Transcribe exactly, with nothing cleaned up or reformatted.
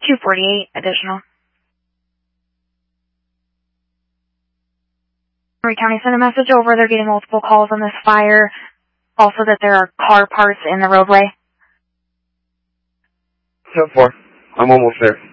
two forty-eight additional. Henry County sent a message over. They're getting multiple calls on this fire. Also that there are car parts in the roadway. ten four. I'm almost there.